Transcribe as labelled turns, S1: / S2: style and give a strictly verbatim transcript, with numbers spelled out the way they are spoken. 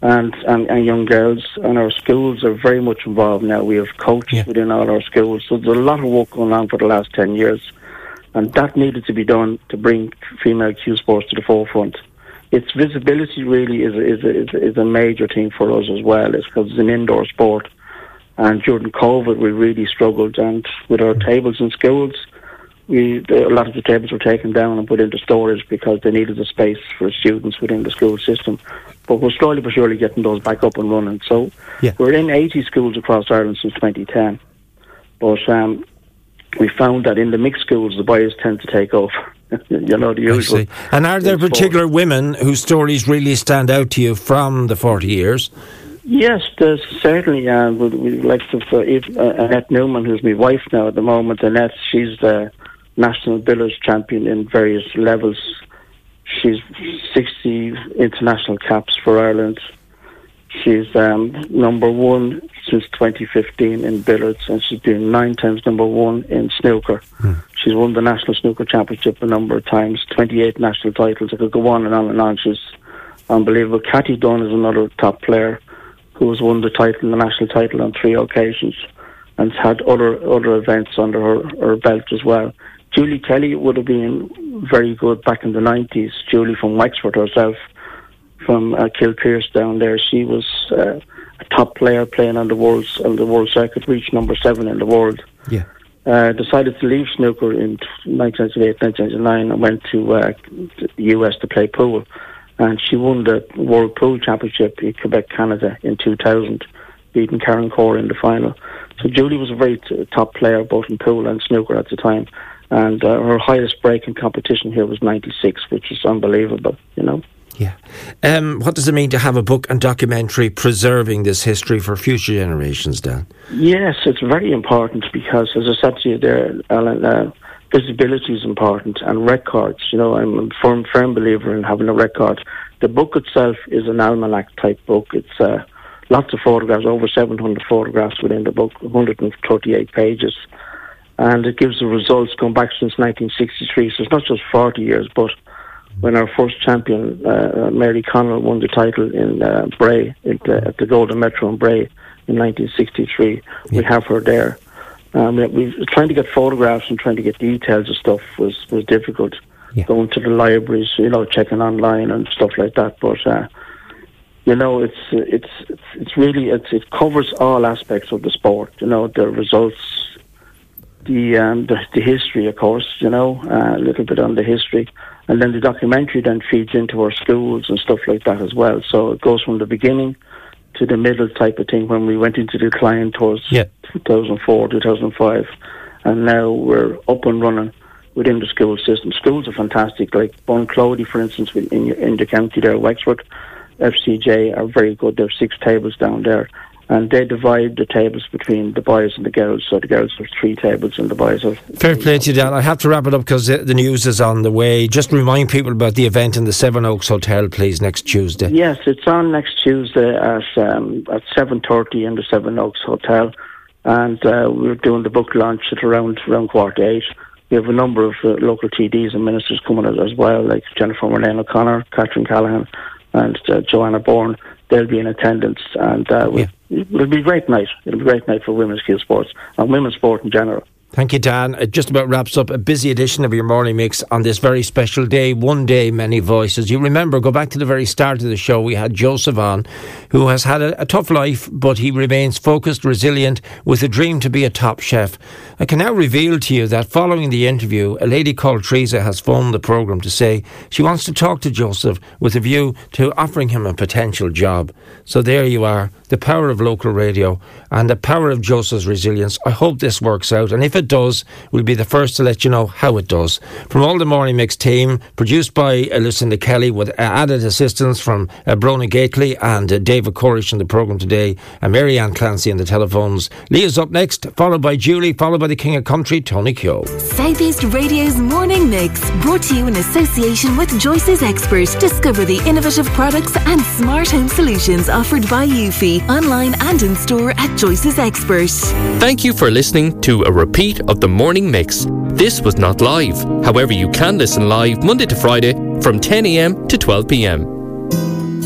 S1: and, and, and young girls. And our schools are very much involved now. We have coaches yeah. within all our schools. So there's a lot of work going on for the last ten years. And that needed to be done to bring female cue sports to the forefront. Its visibility really is, is, is, is a major thing for us as well. It's because it's an indoor sport. And during COVID, we really struggled. And with our tables in schools, we a lot of the tables were taken down and put into storage because they needed the space for students within the school system. But we're slowly but surely getting those back up and running. So yeah. we're in eighty schools across Ireland since twenty ten. But um, we found that in the mixed schools, the boys tend to take over. You know, the usual.
S2: I see. And are there particular women whose stories really stand out to you from the forty years?
S1: Yes, there's certainly. Uh, we, we like to, uh, Annette Newman, who's my wife now at the moment. Annette, she's the national billiards champion in various levels. She's sixty international caps for Ireland. She's um, number one since twenty fifteen in billiards, and she's been nine times number one in snooker. Hmm. She's won the National Snooker Championship a number of times, twenty-eight national titles. I could go on and on and on. She's unbelievable. Cathy Dunn is another top player who has won the title, the national title, on three occasions, and has had other other events under her, her belt as well. Julie Kelly would have been very good back in the nineties. Julie from Wexford herself, from uh, Kilpierce down there. She was uh, a top player playing on the world on the world circuit, reached number seven in the world.
S2: Yeah.
S1: Uh, decided to leave snooker in nineteen ninety-eight, nineteen ninety-nine, and went to uh, the U S to play pool. And she won the World Pool Championship in Quebec, Canada in two thousand, beating Karen Corr in the final. So Julie was a very t- top player both in pool and snooker at the time. And uh, her highest break in competition here was ninety-six, which is unbelievable, you know.
S2: Yeah. Um, what does it mean to have a book and documentary preserving this history for future generations, Dan?
S1: Yes, it's very important because, as I said to you there, Alan, uh, visibility is important, and records. You know, I'm a firm, firm believer in having a record. The book itself is an almanac type book. It's uh, lots of photographs, over seven hundred photographs within the book, one hundred thirty-eight pages. And it gives the results going back since nineteen sixty-three. So it's not just forty years, but when our first champion, uh, Mary Connell, won the title in uh, Bray, at the, at the Golden Metro in Bray in nineteen sixty-three, yeah. we have her there. Um, we trying to get photographs and trying to get details of stuff was, was difficult. Yeah. Going to the libraries, you know, checking online and stuff like that. But uh, you know, it's it's it's, it's really it's, it covers all aspects of the sport. You know, the results, the um, the, the history, of course. You know, uh, a little bit on the history, and then the documentary then feeds into our schools and stuff like that as well. So it goes from the beginning to the middle type of thing when we went into decline towards yeah. two thousand four, two thousand five, and now we're up and running within the school system. Schools are fantastic, like Bunclody, for instance, in, in the county there, Wexford, F C J are very good. There are six tables down there, and they divide the tables between the boys and the girls. So the girls have three tables and the boys have...
S2: Fair play to you, Dan. I have to wrap it up because the news is on the way. Just remind people about the event in the Seven Oaks Hotel, please, next Tuesday.
S1: Yes, it's on next Tuesday at um, at seven thirty in the Seven Oaks Hotel, and uh, we're doing the book launch at around, around quarter eight. We have a number of uh, local T Ds and ministers coming out as well, like Jennifer Murnane O'Connor, Catherine Callahan, and uh, Joanna Bourne. They'll be in attendance, and uh, we'll, yeah. it'll be a great night. It'll be a great night for women's cue sports and women's sport in general.
S2: Thank you, Dan. It just about wraps up a busy edition of your morning mix on this very special day. One day, many voices. You remember, go back to the very start of the show, we had Joseph on, who has had a, a tough life, but he remains focused, resilient, with a dream to be a top chef. I can now reveal to you that following the interview, a lady called Teresa has phoned the programme to say she wants to talk to Joseph with a view to offering him a potential job. So there you are, the power of local radio and the power of Joseph's resilience. I hope this works out, and if it does, we'll be the first to let you know how it does. From all the Morning Mix team, produced by uh, Lucinda Kelly, with uh, added assistance from uh, Brona Gately and uh, David Corish in the programme today, and Mary Ann Clancy on the telephones. Leah's up next, followed by Julie, followed by the King of Country, Tony Keogh.
S3: Southeast Radio's Morning Mix, brought to you in association with Joyce's Expert. Discover the innovative products and smart home solutions offered by Eufy, online and in store at Joyce's Expert.
S4: Thank you for listening to a repeat of the Morning Mix. This was not live. However, you can listen live Monday to Friday from ten a m to twelve p m.